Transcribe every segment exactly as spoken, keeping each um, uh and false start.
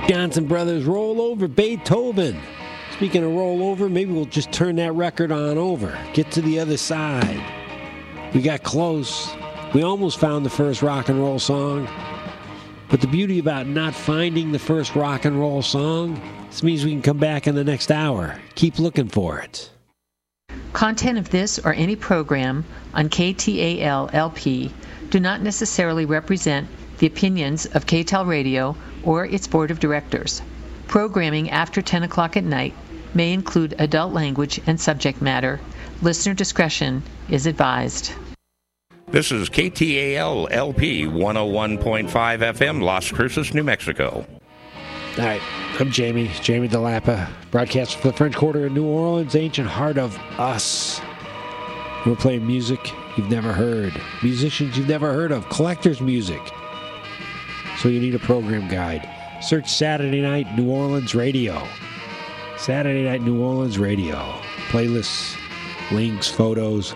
Johnson Brothers, Roll Over, Beethoven. Speaking of roll over, maybe we'll just turn that record on over. Get to the other side. We got close. We almost found the first rock and roll song. But the beauty about not finding the first rock and roll song, this means we can come back in the next hour. Keep looking for it. Content of this or any program on K T A L L P do not necessarily represent the opinions of K T A L Radio or its board of directors. Programming after ten o'clock at night may include adult language and subject matter. Listener discretion is advised. This is K T A L L P one oh one point five F M, Las Cruces, New Mexico. All right, I'm Jamie, Jamie DeLappa, broadcasting from the French Quarter in New Orleans, ancient heart of us. We're playing music you've never heard, musicians you've never heard of, collector's music. So you need a program guide. Search Saturday Night New Orleans Radio. Saturday Night New Orleans Radio. Playlists, links, photos,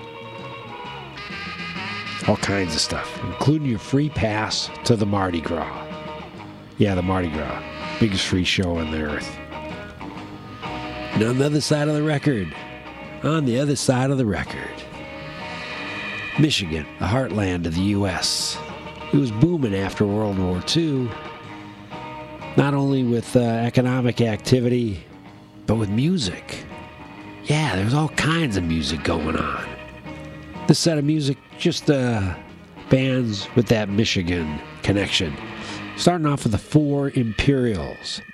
all kinds of stuff, including your free pass to the Mardi Gras. Yeah, the Mardi Gras. Biggest free show on the earth. And on the other side of the record, on the other side of the record, Michigan, the heartland of the U S It was booming after World War Two, not only with uh, economic activity, but with music. Yeah, there was all kinds of music going on. This set of music, just uh, bands with that Michigan connection. Starting off with the Four Imperials.